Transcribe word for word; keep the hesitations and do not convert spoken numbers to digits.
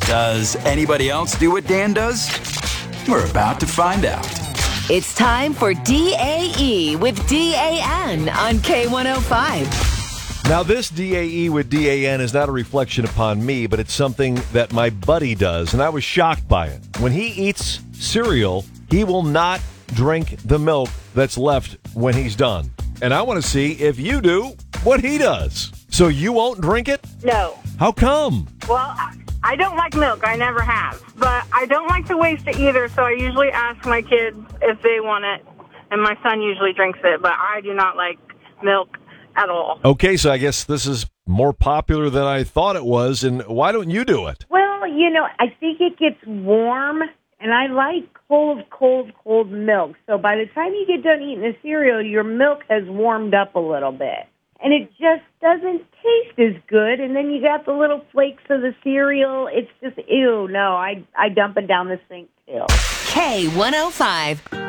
Does anybody else do what Dan does? We're about to find out. It's time for D A E with D A N on K one oh five. Now, this D A E with D A N is not a reflection upon me, but it's something that my buddy does, and I was shocked by it. When he eats cereal, he will not drink the milk that's left when he's done. And I want to see if you do what he does. So you won't drink it? No. How come? Well, I don't like milk. I never have. But I don't like to waste it either, so I usually ask my kids if they want it, and my son usually drinks it, but I do not like milk at all. Okay, so I guess this is more popular than I thought it was, and why don't you do it? Well, you know, I think it gets warm, and I like cold, cold, cold milk. So by the time you get done eating the cereal, your milk has warmed up a little bit. And it just doesn't taste as good, and then you got the little flakes of the cereal. It's just, ew, no, I, I dump it down the sink, too. K one oh five.